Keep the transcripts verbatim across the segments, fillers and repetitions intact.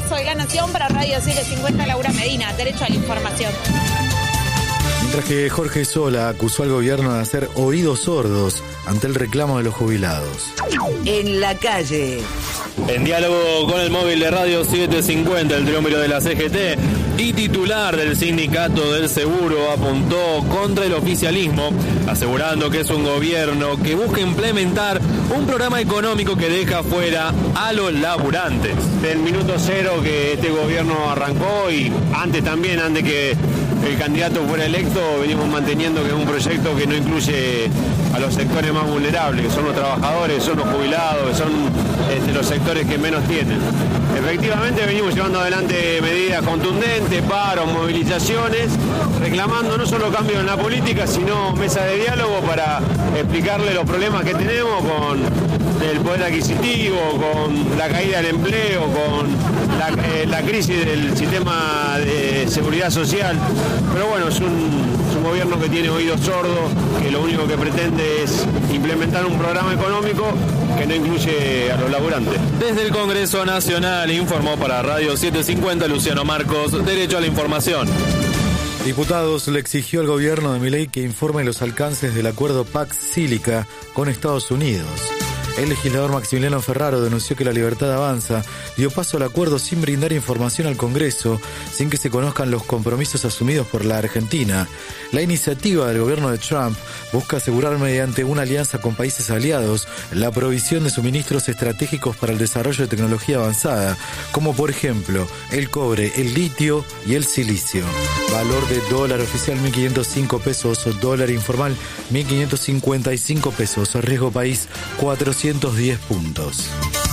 Congreso de la Nación. Para Radio setecientos cincuenta, Laura Medina, derecho a la información. Mientras que Jorge Sola acusó al gobierno de hacer oídos sordos ante el reclamo de los jubilados. En la calle. En diálogo con el móvil de Radio setecientos cincuenta, el triunviro de la C G T y titular del sindicato del seguro apuntó contra el oficialismo, asegurando que es un gobierno que busca implementar un programa económico que deja fuera a los laburantes. Del minuto cero que este gobierno arrancó y antes también, antes que el candidato fuera electo, venimos manteniendo que es un proyecto que no incluye a los sectores más vulnerables, que son los trabajadores, son los jubilados, que son este, los sectores que menos tienen. Efectivamente venimos llevando adelante medidas contundentes, paros, movilizaciones, reclamando no solo cambios en la política, sino mesas de diálogo para explicarle los problemas que tenemos con el poder adquisitivo, con la caída del empleo, con la, eh, la crisis del sistema de seguridad social. Pero bueno, es un, es un gobierno que tiene oídos sordos, que lo único que pretende es implementar un programa económico que no incluye a los laburantes. Desde el Congreso Nacional informó para Radio setecientos cincuenta Luciano Marcos, derecho a la información. Diputados le exigió al gobierno de Milei que informe los alcances del acuerdo Pax-Sílica con Estados Unidos. El legislador Maximiliano Ferraro denunció que La Libertad Avanza dio paso al acuerdo sin brindar información al Congreso, sin que se conozcan los compromisos asumidos por la Argentina. La iniciativa del gobierno de Trump busca asegurar mediante una alianza con países aliados la provisión de suministros estratégicos para el desarrollo de tecnología avanzada, como por ejemplo el cobre, el litio y el silicio. Valor de dólar oficial mil quinientos cinco pesos, dólar informal mil quinientos cincuenta y cinco pesos, riesgo país cuatrocientos diez puntos.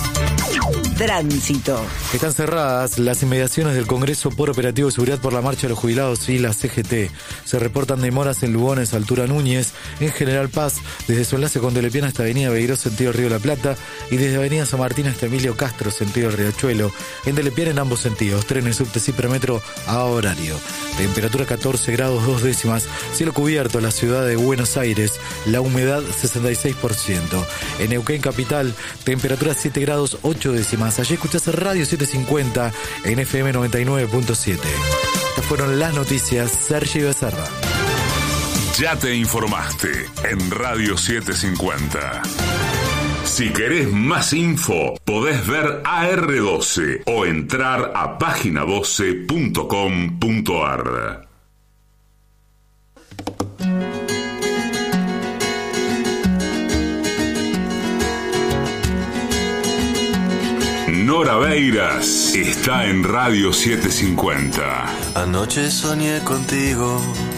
Tránsito. Están cerradas las inmediaciones del Congreso por operativo de seguridad por la marcha de los jubilados y la C G T. Se reportan demoras en Lugones, altura Núñez, en General Paz, desde su enlace con Delepiana hasta Avenida Beiró, sentido Río de la Plata, y desde Avenida San Martín hasta Emilio Castro, sentido Riachuelo. En Delepiana en ambos sentidos, trenes, subte, Cipremetro a horario. Temperatura catorce grados dos décimas, cielo cubierto en la ciudad de Buenos Aires, la humedad sesenta y seis por ciento. En Neuquén capital, temperatura siete grados ocho décimas. Allí escuchás Radio setecientos cincuenta en F M noventa y nueve punto siete. Estas fueron las noticias. Sergio Becerra. Ya te informaste en Radio setecientos cincuenta. Si querés más info, podés ver A R doce o entrar a página doce punto com punto a r. Nora Beiras está en Radio setecientos cincuenta. Anoche soñé contigo